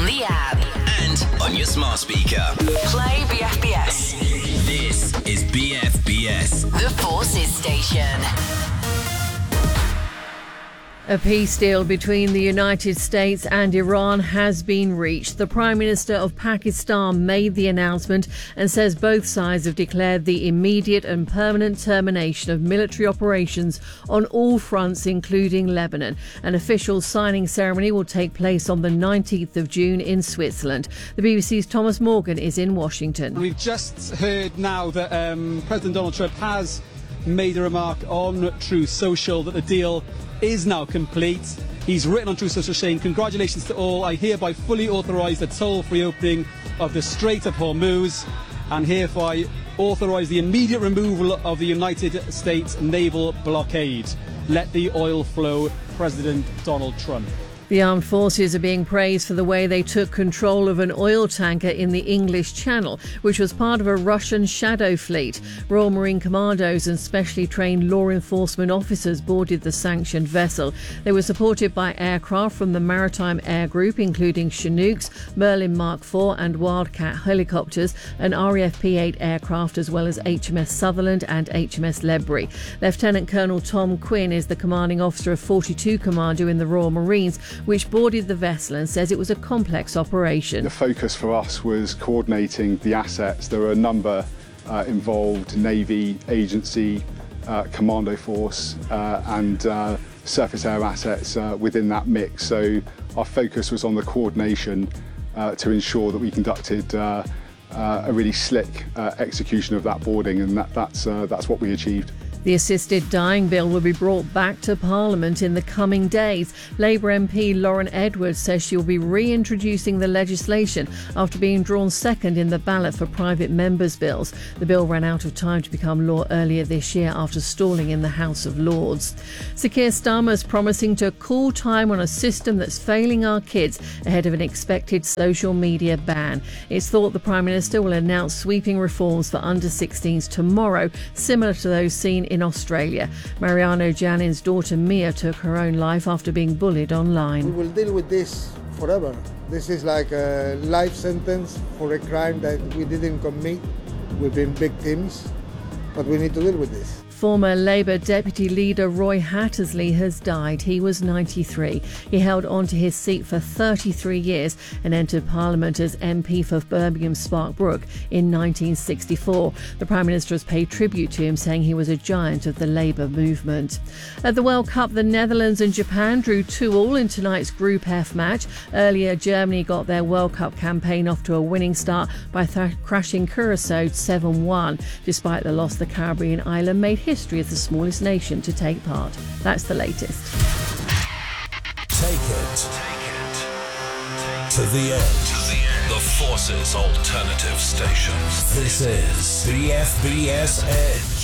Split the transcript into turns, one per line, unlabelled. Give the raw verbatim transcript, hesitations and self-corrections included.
the app,
and on your smart speaker.
play B F B S,
This is B F B S.
the Forces Station.
A peace deal between the United States and Iran has been reached. The Prime Minister of Pakistan made the announcement and says both sides have declared the immediate and permanent termination of military operations on all fronts, including Lebanon. An official signing ceremony will take place on the nineteenth of June in Switzerland. The B B C's Thomas Morgan is in Washington.
We've just heard now that um, President Donald Trump has made a remark on Truth Social that the deal is now complete. He's written on Truth Social saying, "Congratulations to all. I hereby fully authorise the toll-free opening of the Strait of Hormuz and hereby authorise the immediate removal of the United States naval blockade. Let the oil flow, President Donald Trump."
The armed forces are being praised for the way they took control of an oil tanker in the English Channel, which was part of a Russian shadow fleet. Royal Marine Commandos and specially trained law enforcement officers boarded the sanctioned vessel. They were supported by aircraft from the Maritime Air Group, including Chinooks, Merlin Mark four and Wildcat helicopters, and R A F P eight aircraft, as well as H M S Sutherland and H M S Ledbury. Lieutenant Colonel Tom Quinn is the commanding officer of forty-two Commando in the Royal Marines, which boarded the vessel, and says it was a complex operation.
The focus for us was coordinating the assets. There were a number uh, involved: Navy, agency, uh, commando force uh, and uh, surface air assets uh, within that mix. So our focus was on the coordination uh, to ensure that we conducted uh, uh, a really slick uh, execution of that boarding, and that, that's, uh, that's what we achieved.
The assisted dying bill will be brought back to Parliament in the coming days. Labour M P Lauren Edwards says she will be reintroducing the legislation after being drawn second in the ballot for private members' bills. The bill ran out of time to become law earlier this year after stalling in the House of Lords. Sir Keir Starmer's promising to call time on a system that's failing our kids ahead of an expected social media ban. It's thought the Prime Minister will announce sweeping reforms for under sixteens tomorrow, similar to those seen in Australia. Mariano Janin's daughter Mia took her own life after being bullied online.
We will deal with this forever. This is like a life sentence for a crime that we didn't commit. We've been victims, but we need to deal with this.
Former Labour Deputy Leader Roy Hattersley has died. He was ninety-three. He held on to his seat for thirty-three years and entered Parliament as M P for Birmingham Sparkbrook in nineteen sixty-four. The Prime Minister has paid tribute to him, saying he was a giant of the Labour movement. At the World Cup, the Netherlands and Japan drew two all in tonight's Group F match. Earlier, Germany got their World Cup campaign off to a winning start by th- crashing Curacao seven one. Despite the loss, the Caribbean island made history as the smallest nation to take part. That's the latest.
Take it, take it to the edge. The Forces Alternative Station. This is B F B S Edge.